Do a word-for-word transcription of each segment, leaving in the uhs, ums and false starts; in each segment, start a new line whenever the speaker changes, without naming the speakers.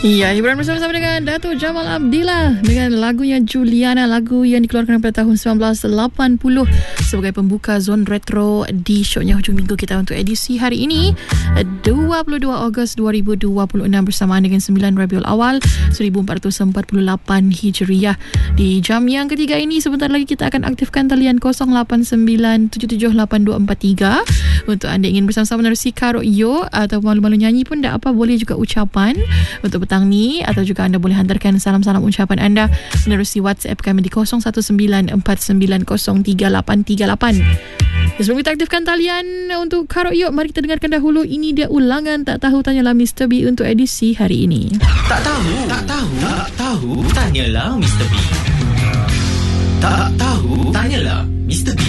Ya, hiburan bersama-sama dengan Dato' Jamal Abdillah dengan lagunya Juliana, lagu yang dikeluarkan pada tahun sembilan belas lapan puluh sebagai pembuka Zon Retro di shownya hujung minggu kita untuk edisi hari ini dua puluh dua Ogos dua ribu dua puluh enam bersamaan dengan sembilan Rabiul Awal seribu empat ratus empat puluh lapan Hijriah. Di jam yang ketiga ini sebentar lagi kita akan aktifkan talian kosong lapan sembilan tujuh tujuh lapan dua empat tiga untuk anda ingin bersama-sama menerusi Karo Yo atau malu-malu nyanyi pun tak apa, boleh juga ucapan untuk petang ni, atau juga anda boleh hantarkan salam-salam ucapan anda menerusi WhatsApp kami di kosong satu sembilan empat sembilan kosong tiga lapan tiga lapan. Sebelum kita aktifkan talian untuk Karo Yo, mari kita dengarkan dahulu ini dia ulangan Tak Tahu Tanyalah Mister B untuk edisi hari ini.
Tak tahu, tak tahu, tak tahu, tanyalah Mister B. Tak tahu, tanyalah Mister B.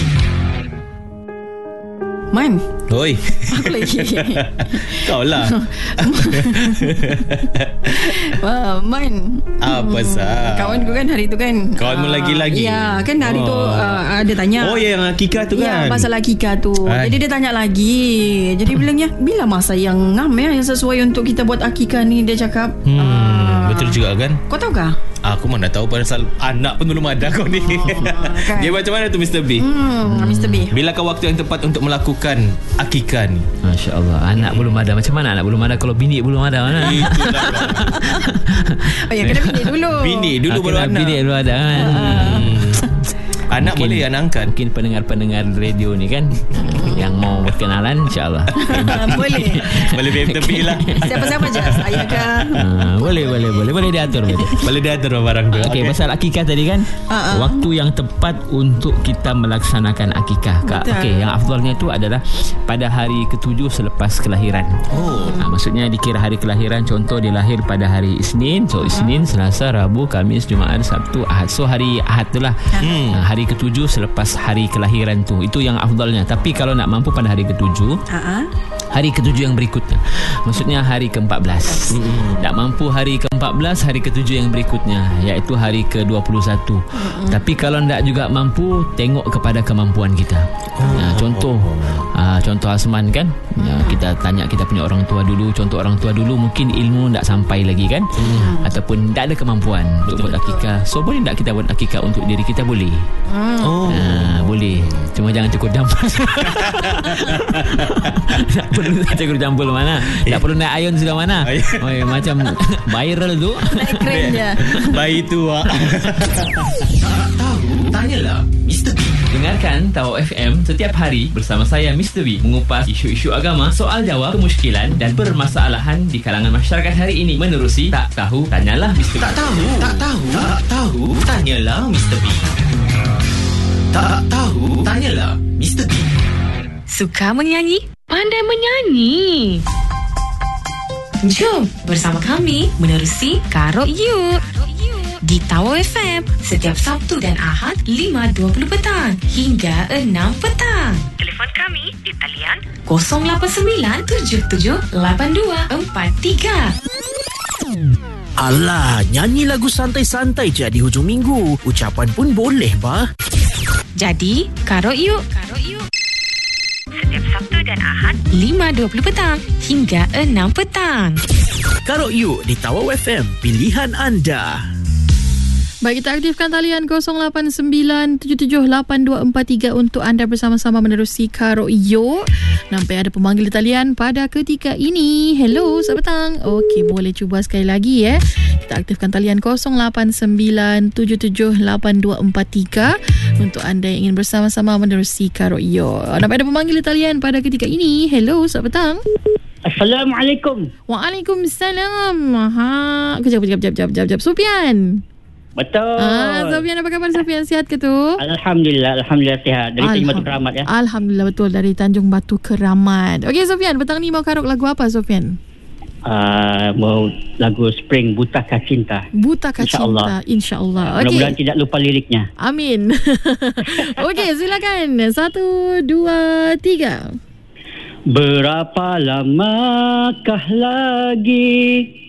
Man,
Oi.
aku lagi.
Kau lah.
Wah, Man.
Apa sah?
Kawan aku kan hari tu kan.
Kawan mu
ah,
lagi-lagi?
Ya, kan hari
Oh.
tu uh, ada tanya.
Oh, ya, yang Akikah tu
Ya,
kan?
pasal Akikah tu.
Ay.
Jadi dia tanya lagi. Jadi bilangnya, bila masa yang ngam ya, yang sesuai untuk kita buat Akikah ni, dia cakap.
Hmm,
ah,
betul juga kan?
Kau tahu kah?
Aku mana tahu pasal anak pun belum ada kau ni.
kan.
Dia macam mana tu Mister B?
Hmm, Mister B.
Bilakah waktu yang tepat untuk melakukan akikah ni?
Masya Allah, anak belum ada. Macam mana anak belum ada kalau bini belum ada? Mana?
Itulah.
Oh ya, kena bini dulu.
Bini dulu
Ah,
baru
kena
anak.
bini dulu ada kan.
Hmm. Anak
Mungkin-
boleh anak angkat.
Mungkin pendengar-pendengar radio ni kan yang mau berkenalan, insyaAllah.
Boleh.
Boleh B M tepi lah.
Siapa-siapa je. Saya kah?
Ah, boleh, boleh, boleh. Boleh diatur. Boleh.
Boleh diatur barang tu.
Okey, pasal akikah tadi kan,
Ah, ah.
waktu yang tepat untuk kita melaksanakan akikah. Kak.
Betul.
Okey, yang afdalnya itu adalah pada hari ketujuh selepas kelahiran.
Oh.
Ha, maksudnya dikira hari kelahiran, contoh dia lahir pada hari Isnin, so Isnin, Selasa, Rabu, Khamis, Jumaat, Sabtu, Ahad. So hari Ahad tu lah.
Hmm.
Ha, hari ketujuh selepas hari kelahiran tu, itu yang afdalnya. Tapi kalau nak mampu pada hari ketujuh,
Ha-ha.
hari ketujuh yang berikutnya, maksudnya hari keempat belas.
Hmm.
Tak mampu hari keempat belas, hari ketujuh yang berikutnya, iaitu hari ke dua puluh satu.
Hmm.
Tapi kalau tak juga mampu, tengok kepada kemampuan kita. Ha, contoh ha, contoh Asman kan, ya, kita tanya kita punya orang tua dulu. Contoh orang tua dulu mungkin ilmu tak sampai lagi kan,
Hmm.
ataupun tak ada kemampuan untuk buat akikah. So boleh tak kita buat akikah untuk diri kita? Boleh.
Oh.
Ha, boleh. Cuma jangan cukur jambul. Tak perlu nak cukur jambul mana. Tak perlu naik ayun sudah mana. Oh, macam viral tu.
Naik keren je.
Bayi tua.
Tak tahu, tanyalah Mister B.
Dengarkan Tahu F M setiap hari bersama saya Mister B mengupas isu-isu agama, soal jawab, kemusykilan dan permasalahan di kalangan masyarakat hari ini menerusi Tak Tahu Tanyalah Mister B.
Tak tahu, tak tahu, tak tahu, tanyalah Mister B. Tak tahu, tanyalah Mister B.
Suka menyanyi? Pandai menyanyi. Jom bersama kami menerusi Karo You di Tahu F M setiap Sabtu dan Ahad lima dua puluh petang hingga enam petang. Telefon kami di talian kosong lapan sembilan tujuh tujuh lapan dua empat tiga.
Alah, nyanyi lagu santai-santai je di hujung minggu. Ucapan pun boleh, bah.
Jadi, Karo You. Karo You. Setiap Sabtu dan Ahad lima dua puluh petang hingga enam petang.
Karo You di Tawau F M, pilihan anda.
Baik, kita aktifkan talian kosong lapan sembilan tujuh tujuh lapan dua empat tiga untuk anda bersama-sama menerusi Karo Yo. Nampak ada pemanggil di talian pada ketika ini. Hello, selamat petang. Okey, boleh cuba sekali lagi ya. Kita aktifkan talian kosong lapan sembilan tujuh tujuh lapan dua empat tiga untuk anda yang ingin bersama-sama menerusi Karo Yo. Nampak ada pemanggil di talian pada ketika ini. Hello, selamat petang.
Assalamualaikum.
Waalaikumsalam. Ha, kejap, kejap, kejap, kejap, kejap, kejap. Sufian.
Betul.
Ah, Sofian, apa khabar Sofian? Sihat ke tu?
Alhamdulillah, Alhamdulillah sihat. Dari Tanjung Batu Keramat ya.
Alhamdulillah, betul, dari Tanjung Batu Keramat. Okey Sofian, petang ni mau karok lagu apa Sofian?
Uh, mau lagu Spring Butakah Cinta.
Butakah
InsyaAllah.
Cinta, insya-Allah.
Mudah-mudahan
Okey.
tidak lupa liriknya.
Amin. Okey, silakan. Satu, dua, tiga.
Berapa lamakah lagi